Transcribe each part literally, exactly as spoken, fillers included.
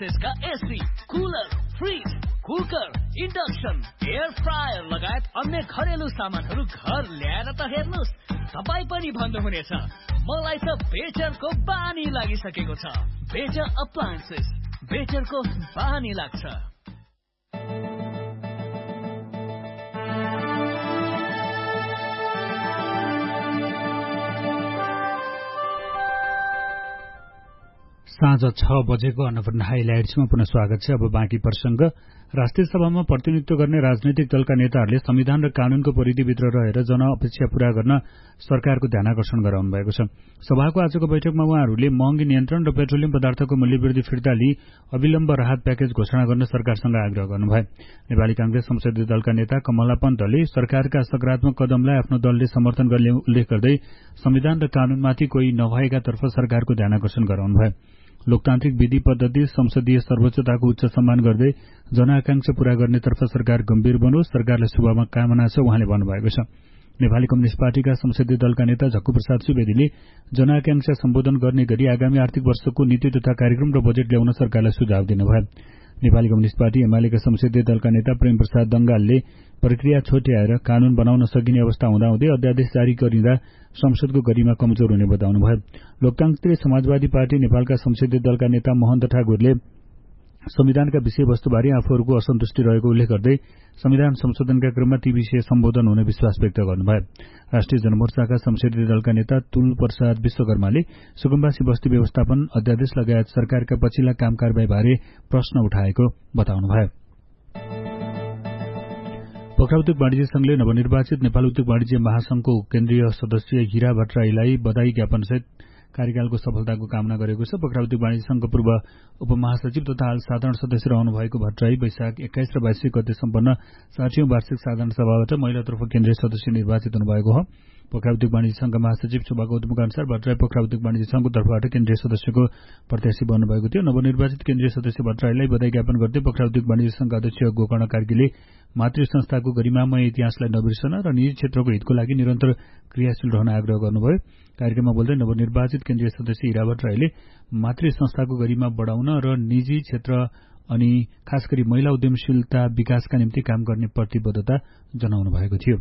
एप्लायन्सेसका AC, cooler, fridge, cooker, induction, air fryer लगायत अन्य घरेलु सामानहरू घर ल्याएर त हेर्नुहोस्, तपाईँ पनि भन्नुहुनेछ मलाई त बेटरको बानी लागिसकेको छ। बेटर एप्लायन्सेस, बेटरको बानी लाग्छ। साँझ छ बजेको अन्नपूर्ण हाइलाइट्समा पुनः स्वागत छ। अब बाँकी प्रसंग। राष्ट्रिय सभामा प्रतिनिधित्व गर्ने राजनैतिक दलका नेताहरूले संविधान र कानूनको परिधिभित्र रहेर जनअपेक्षा पूरा गर्न सरकारको ध्यानाकर्षण गराउनु भएको छ। सभाको आजको बैठकमा उहाँहरूले महँगी नियन्त्रण र पेट्रोलियम पदार्थको मूल्यवृद्धि फिर्ता लिई अविलम्ब राहत प्याकेज घोषणा गर्न सरकारसँग आग्रह गर्नुभयो। नेपाली कांग्रेस संसदीय दलका नेता कमला पन्तले सरकारका सकारात्मक कदमलाई आफ्नो दलले समर्थन गर्ने उल्लेख गर्दै संविधान र कानूनमाथि कोही नभएका तर्फ सरकारको ध्यानाकर्षण गराउनुभयो। लोकतान्त्रिक विधि पद्धति संसदीय सर्वोच्चताको उच्च सम्मान गर्दै जनआकांक्षा पूरा गर्नेतर्फ सरकार गम्भीर बनोस्, सरकारलाई शुभकामना छ उहाँले भन्नुभएको छ। नेपाली कम्युनिष्ट पार्टीका संसदीय दलका नेता झक्कु प्रसाद सुवेदीले जनआकांक्षा सम्बोधन गर्ने गरी आगामी आर्थिक वर्षको नीति तथा कार्यक्रम र बजेट ल्याउन सरकारलाई सुझाव दिनुभयो। नेपाली कम्युनिष्ट पार्टी एमालेका संसदीय दलका नेता प्रेम प्रसाद दंगालले प्रक्रिया छोट्याएर कानून बनाउन सकिने अवस्था हुँदाहुँदै अध्यादेश जारी गरिँदा संसदको गरिमा कमजोर हुने बताउनुभयो। लोकतान्त्रिक समाजवादी पार्टी नेपालका संसदीय दलका नेता महन्त ठाकुरले संविधानका विषयवस्तुबारे आफूहरूको असन्तुष्टि रहेको उल्लेख गर्दै संविधान संशोधनका क्रममा ती विषय सम्बोधन हुने विश्वास व्यक्त गर्नुभयो। राष्ट्रिय जनमोर्चाका संसदीय दलका नेता तुल प्रसाद विश्वकर्माले सुकुम्बासी बस्ती व्यवस्थापन अध्यादेश लगायत सरकारका पछिल्ला काम कारबाहीबारे प्रश्न उठाएको बताउनुभयो। पोखरा उद्योग वाणिज्य संघले नवनिर्वाचित नेपाल उद्योग वाणिज्य महासंघको केन्द्रीय सदस्य हीरा भट्टराईलाई बधाई ज्ञापनसहित कार्यकालको सफलताको कामना गरेको छ। पोखरा उद्योग वाणिज्य संघको पूर्व उपमहासचिव तथा हाल साधारण सदस्य रहनुभएको भट्टराई वैशाख एक्काइस र बाइस गते सम्पन्न साठीऔं वार्षिक साधारण सभाबाट महिलातर्फ केन्द्रीय सदस्य निर्वाचित हुनुभएको हो। पोखरा उद्योग वाणिज्य संघका महासचिव शोभा गौतमका अनुसार भट्टराई पोखरा उद्योग वाणिज्य संघको तर्फबाट केन्द्रीय सदस्यको प्रत्याशी बन्नुभएको थियो। नवनिर्वाचित केन्द्रीय सदस्य भट्टराईलाई बधाई ज्ञापन गर्दै पोखरा उद्योग वाणिज्य संघका अध्यक्ष गोकर्ण कार्कीले मातृ संस्थाको गरिमामय इतिहासलाई नबिर्सन र निजी क्षेत्रको हितको लागि निरन्तर क्रियाशील रहन आग्रह गर्नुभयो। कार्यक्रममा बोल्दै नवनिर्वाचित केन्द्रीय सदस्य हीरा भट्टराईले मातृ संस्थाको गरिमा बढ़ाउन र निजी क्षेत्र अनि खास गरी महिला उद्यमशीलता विकासका निम्ति काम गर्ने प्रतिबद्धता जनाउनु भएको थियो।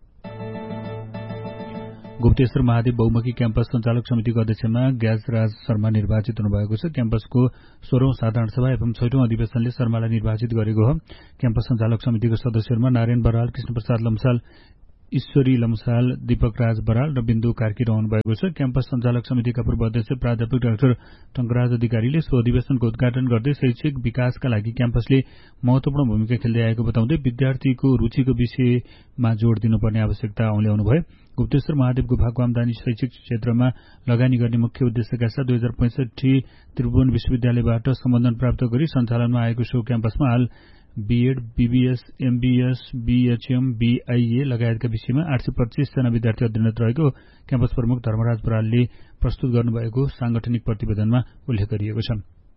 गुप्तेश्वर महादेव बहुमुखी क्याम्पस सञ्चालक समितिको अध्यक्षमा ग्याजराज शर्मा निर्वाचित हुनुभएको छ। क्याम्पसको सोह्रौं साधारण सभा एवं छैटौं अधिवेशनले शर्मालाई निर्वाचित गरेको हो। क्याम्पस सञ्चालक समितिको सदस्यहरूमा नारायण बराल, कृष्णप्रसाद लम्साल, ईश्वरी लम्साल, दीपक राज बराल र बिन्दु कार्की रहनु भएको छ। क्याम्पस सञ्चालक समितिका पूर्व अध्यक्ष प्राध्यापक डाक्टर टंकराज अधिकारीले सो अधिवेशनको उद्घाटन गर्दै शैक्षिक विकासका लागि क्याम्पसले महत्वपूर्ण भूमिका खेल्दै आएको बताउँदै विद्यार्थीको रुचिको विषयमा जोड़ दिनुपर्ने आवश्यकता औल्याउनुभयो। गुप्तेश्वर महादेव गुफाको आमदानी शैक्षिक क्षेत्रमा लगानी गर्ने मुख्य उद्देश्यका साथ दुई हजार पैंसठी त्रिभुवन विश्वविद्यालयबाट सम्बन्धन प्राप्त गरी सञ्चालनमा आएको सो क्याम्पसमा हाल BEd, BBS, MBS, BHM, BIA लगायतका विषयमा आठ सय पच्चीस जना विद्यार्थी अध्ययनरत रहेको क्याम्पस प्रमुख धर्मराज बरालले प्रस्तुत गर्नुभएको सांगठनिक प्रतिवेदनमा उल्लेख गरिएको छ।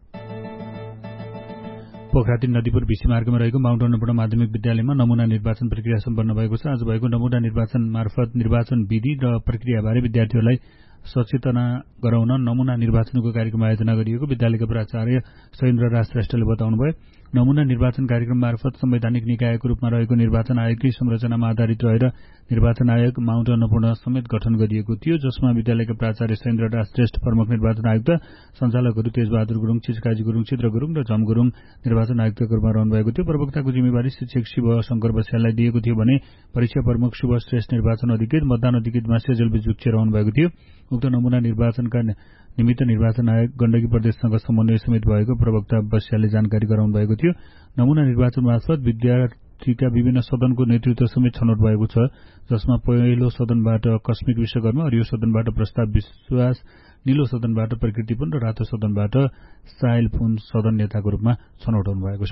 पोखरा तीन नदीपुर भिसी मार्गमा रहेको माउन्ट अन्नपूर्ण माध्यमिक विद्यालयमा नमूना निर्वाचन प्रक्रिया सम्पन्न भएको छ। आज भएको नमूना निर्वाचन मार्फत निर्वाचन विधि र प्रक्रियाबारे विद्यार्थीहरूलाई सचेतना गराउन नमूना निर्वाचनको कार्यक्रम आयोजना गरिएको विद्यालयका प्राचार्य सहेन्द्र राज श्रेष्ठले बताउनुभयो। नमूना निर्वाचन कार्यक्रम मार्फत संवैधानिक निकायको रूपमा रहेको निर्वाचन आयोगकै संरचनामा आधारित रहेर निर्वाचन आयोग माउन्ट अन्नपूर्ण समेत गठन गरिएको थियो, जसमा विद्यालयका प्राचार्य सहेन्द्र राज श्रेष्ठ, प्रमुख निर्वाचन आयुक्त, सञ्चालकहरू तेजबहादुर गुरुङ, चिजकाजी गुरुङ, चित्र गुरुङ र झम गुरुङ निर्वाचन आयुक्तको रूपमा रहनुभएको थियो। प्रवक्ताको जिम्मेवारी शिक्षक शिव शंकर बस्याललाई दिएको थियो भने परीक्षा प्रमुख शुभ श्रेष्ठ निर्वाचन अधिकृत, मतदान अधिकृतमा सेजल बिजुक्चे रहनुभएको थियो। उक्त नमूना निर्वाचनका निमित्त निर्वाचन आयोग गण्डकी प्रदेशसँग समन्वय समेत भएको प्रवक्ता बस्यालले जानकारी गराउनु भएको थियो। नमूना निर्वाचन मार्फत विद्यार्थीका विभिन्न सदनको नेतृत्व समेत छनौट भएको छ, जसमा पहिलो सदनबाट कस्मिक विश्वकर्मा, हरियो सदनबाट प्रस्ताव विश्वास, नीलो सदनबाट प्रकृतिपुन र रातो सदनबाट साइल फुन सदन नेताको रूपमा छनौट हुनुभएको छ।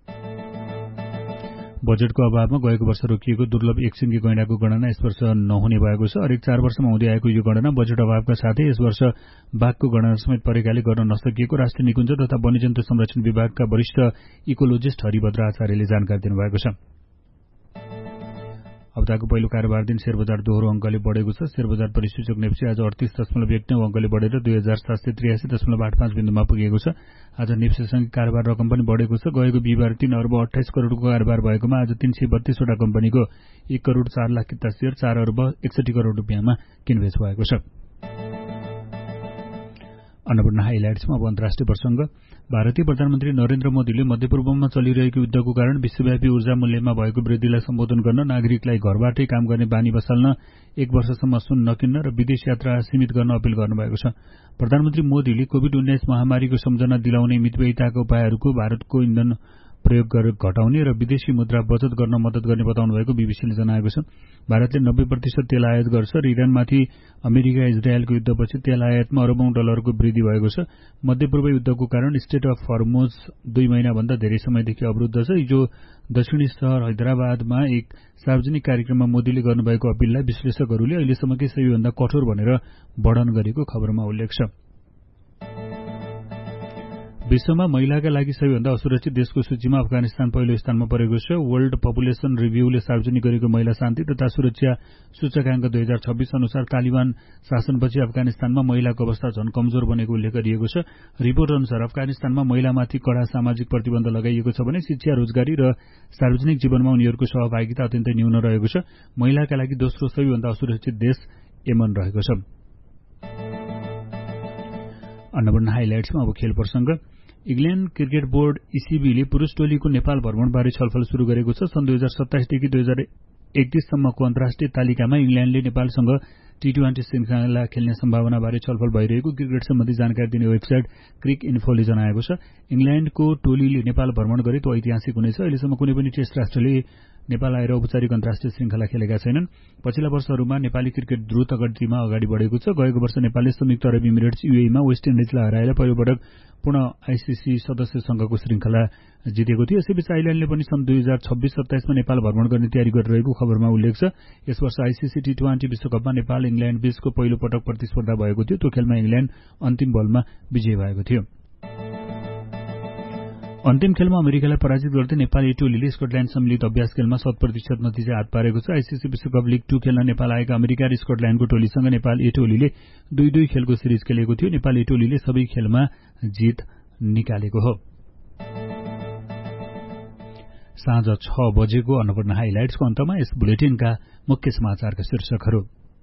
बजेटको अभावमा गएको वर्ष रोकिएको दुर्लभ एकसिंगी गैंडाको गणना यस वर्ष नहुने भएको छ। हरेक चार वर्षमा हुँदै आएको यो गणना बजेट अभावका साथै यस वर्ष बाघको गणना समेत परेकाले गर्न नसकिएको राष्ट्रिय निकुञ्ज तथा वन्यजन्तु संरक्षण विभागका वरिष्ठ इकोलोजिस्ट हरिभद्र आचार्यले जानकारी दिनुभएको छ। हप्ताको पहिलो कारोबार दिन शेयर बजार दोहोरो अङ्कले बढेको छ। शेयर बजार परिसूचक नेप्सी आज अडतीस दशमलव एक नौ अङ्कले बढेर दुई हजार सात सय त्रियासी दशमलव आठ पाँच बिन्दुमा पुगेको छ। आज नेप्सीसँगै कारोबार रकम पनि बढेको छ। गएको बिहिबार तीन अर्ब अठाइस करोड़को कारोबार भएकोमा आज तीन सय बत्तीसवटा कम्पनीको एक करोड़ चार लाख किता शेयर चार अर्ब एकसठी करोड़ रुपियाँमा किनबेच भएको छ। अन्नपूर्ण हाइलाइट्समा अब अन्तर्राष्ट्रिय प्रसंग। भारतीय प्रधानमन्त्री नरेन्द्र मोदीले मध्यपूर्वमा चलिरहेको युद्धको कारण विश्वव्यापी ऊर्जा मूल्यमा भएको वृद्धिलाई सम्बोधन गर्न नागरिकलाई घरबाटै काम गर्ने बानी बसाल्न एक वर्षसम्म सुन नकिन्न र विदेश यात्रा सीमित गर्न अपील गर्नुभएको छ। प्रधानमन्त्री मोदीले कोभिड उन्नाइस महामारीको सम्झना दिलाउने मितव्ययिताका उपायहरूको भारतको इन्धन प्रयोग घटाउने र विदेशी मुद्रा बचत गर्न मद्दत गर्ने बताउनु भएको बीबीसीले जनाएको छ। भारतले नब्बे प्रतिशत तेल आयात गर्छ र इरानमाथि अमेरिका इजरायलको युद्धपछि तेल आयातमा अरबौं डलरको वृद्धि भएको छ। मध्यपूर्व युद्धको कारण स्टेट अफ हर्मुज दुई महिनाभन्दा धेरै समयदेखि अवरुद्ध छ। हिजो दक्षिणी शहर हैदराबादमा एक सार्वजनिक कार्यक्रममा मोदीले गर्नुभएको अपीललाई विश्लेषकहरूले अहिलेसम्मकै सबैभन्दा कठोर भनेर वर्णन गरेको खबरमा उल्लेख छ। विश्वमा महिलाका लागि सबैभन्दा असुरक्षित देशको सूचीमा अफगानिस्तान पहिलो स्थानमा परेको छ। वर्ल्ड पपुलेसन रिभ्यूले सार्वजनिक गरेको महिला शान्ति तथा सुरक्षा सूचकाङ्क दुई हजार छब्बीस अनुसार तालिबान शासनपछि अफगानिस्तानमा महिलाको अवस्था झन कमजोर बनेको उल्लेख गरिएको छ। रिपोर्ट अनुसार अफगानिस्तानमा महिलामाथि कड़ा सामाजिक प्रतिबन्ध लगाइएको छ भने शिक्षा, रोजगारी र सार्वजनिक जीवनमा उनीहरूको सहभागिता अत्यन्तै न्यून रहेको छ। महिलाका लागि दोस्रो सबैभन्दा असुरक्षित देश यमन रहेको छ। अन्नपूर्ण हाइलाइट्समा अब खेल प्रसंग। इंग्ल्याण्ड क्रिकेट बोर्ड ईसीबीले पुरूष टोलीको नेपाल भ्रमणबारे छलफल शुरू गरेको छ। सन् दुई हजार सत्ताइसदेखि दुई हजार एकतीससम्मको अन्तर्राष्ट्रिय तालिकामा इंग्ल्याण्डले नेपालसँग टी ट्वेन्टी श्रृंखला खेल्ने सम्भावनाबारे छलफल भइरहेको क्रिकेट सम्बन्धी जानकारी दिने वेबसाइट क्रिक इन्फोले जनाएको छ। इंग्ल्याण्डको टोलीले नेपाल भ्रमण गरे त्यो ऐतिहासिक हुनेछ। अहिलेसम्म कुनै पनि टेस्ट राष्ट्रले नेपाल आएर औपचारिक अन्तर्राष्ट्रिय श्रृंखला खेलेका छैनन्। पछिल्ला वर्षहरूमा नेपाली क्रिकेट द्रुत गतिमा अगाडि बढेको छ। गएको वर्ष नेपालले संयुक्त अरब इमिरेट्स यूएईमा वेस्ट इन्डिजलाई हराएर पहिलोपटक पूर्ण आईसीसी सदस्य संघको श्रृंखला जितेको थियो। यसैबीच आइल्याण्डले पनि सन् दुई हजार छब्बीस सत्ताइसमा नेपाल भ्रमण गर्ने तयारी गरिरहेको खबरमा उल्लेख छ। यस वर्ष ICC T twenty विश्वकपमा Nepal England बीचको पहिलो पटक प्रतिस्पर्धा भएको थियो। त्यो खेलमा इंग्ल्याण्ड अन्तिम बलमा विजयी भएको थियो। अन्तिम खेलमा अमेरिकालाई पराजित गर्दै नेपाल ए टोलीले स्कटल्याण्ड सम्मिलित अभ्यास खेलमा शत प्रतिशत नतिजा हात पारेको छ। आईसीसी विश्वकप लीग टू खेल्न नेपाल आएका अमेरिका र स्कटल्याण्डको टोलीसँग नेपाल ए टोलीले दुई दुई खेलको सिरिज खेलेको थियो। नेपाल ए टोलीले सबै खेलमा जित निकालेको हो। साँझ छ बजेको अन्नपूर्ण हाइलाइट्सको अन्तमा यस बुलेटिनका मुख्य समाचारका शीर्षकहरू।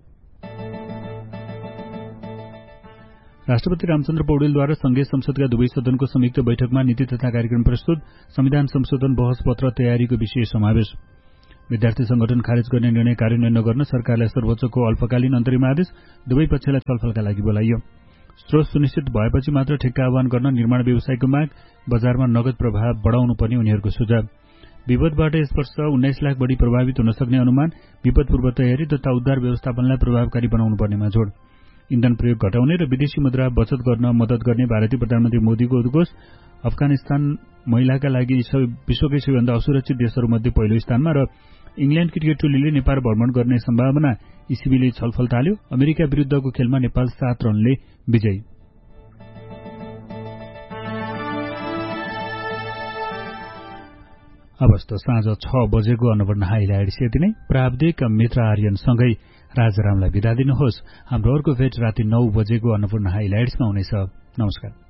राष्ट्रपति रामचन्द्र पौडेलद्वारा संघीय संसदका दुवै सदनको संयुक्त बैठकमा नीति तथा कार्यक्रम प्रस्तुत। संविधान संशोधन बहस पत्र तयारीको विषय समावेश। विद्यार्थी संगठन खारेज गर्ने निर्णय कार्यान्वयन नगर्न सरकारलाई सर्वोच्चको अल्पकालीन अन्तरिम आदेश। दुवै पक्षलाई छलफलका लागि बोलाइयो। स्रोत सुनिश्चित भएपछि मात्र ठेक्का आह्वान गर्न निर्माण व्यवसायको माग। बजारमा नगद प्रवाह बढाउनु पर्ने उनीहरूको सुझाव। विपदबाट यस वर्ष उन्नाइस लाख बढ़ी प्रभावित हुन सक्ने अनुमान। विपद पूर्व तयारी तथा उद्धार व्यवस्थापनलाई प्रभावकारी बनाउनु पर्नेमा जोड़। इन्धन प्रयोग घटाउने र विदेशी मुद्रा बचत गर्न मद्दत गर्ने भारतीय प्रधानमन्त्री मोदीको उद्घोष। अफगानिस्तान महिलाका लागि विश्वकै सबैभन्दा असुरक्षित देशहरूमध्ये पहिलो स्थानमा र इंग्ल्याण्ड क्रिकेट टोलीले नेपाल भ्रमण गर्ने सम्भावना। ईसीबीले छलफल थाल्यो। अमेरिका विरूद्धको खेलमा नेपाल सात रनले विजयी। अवस्थ साँझ छ बजेको अन्नपूर्ण हाइलाइट्स यति नै। प्राविधिक मित्र आर्यनसँगै राजारामलाई बिदा दिनुहोस्। हाम्रो अर्को भेट राति नौ बजेको अन्नपूर्ण हाइलाइट्समा हुनेछ। नमस्कार।